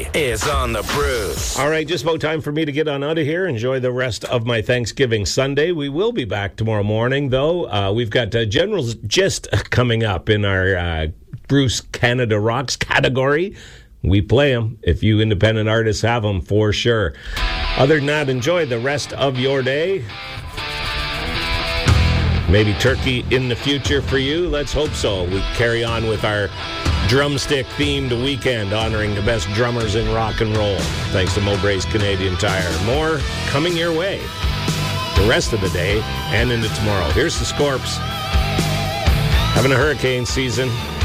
Kennedy is on the Brews. All right, just about time for me to get on out of here. Enjoy the rest of my Thanksgiving Sunday. We will be back tomorrow morning, though. We've got General's Gist coming up in our Bruce Canada Rocks category. We play them. If you independent artists have them, for sure. Other than that, enjoy the rest of your day. Maybe turkey in the future for you. Let's hope so. We carry on with our drumstick-themed weekend, honoring the best drummers in rock and roll. Thanks to Mowbray's Canadian Tire. More coming your way the rest of the day and into tomorrow. Here's the Scorps. Having a hurricane season.